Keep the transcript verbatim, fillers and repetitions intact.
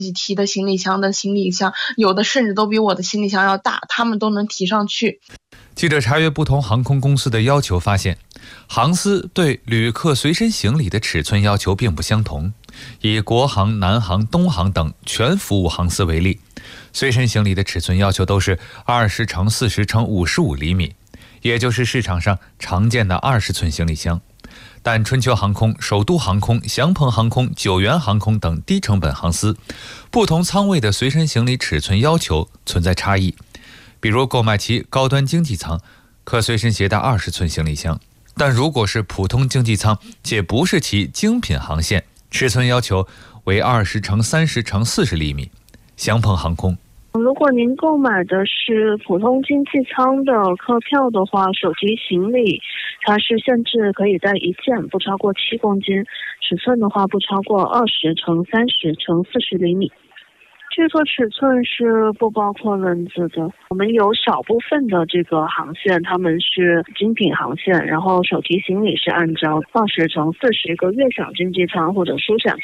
提的行李箱的行李箱，有的甚至都比我的行李箱要大，他们都能提上去。 记者查阅不同航空公司的要求发现，航司对旅客随身行李的尺寸要求并不相同。以国航、南航、东航等全服务航司为例，随身行李的尺寸要求都是二十乘四十乘五十五厘米，也就是市场上常见的二十寸行李箱。但春秋航空、首都航空、祥鹏航空、九元航空等低成本航司，不同舱位的随身行李尺寸要求存在差异。比如购买其高端经济舱，可随身携带二十寸行李箱，但如果是普通经济舱，且不是其精品航线，尺寸要求为二十乘三十乘四十厘米。祥鹏航空， 如果您购买的是普通经济舱的客票的话，手提行李它是限制可以带一件，不超过七公斤，尺寸的话不超过二十乘三十乘四十厘米。这个尺寸是不包括轮子的。我们有少部分的这个航线，他们是精品航线，然后手提行李是按照二十乘四十个悦享经济舱或者舒享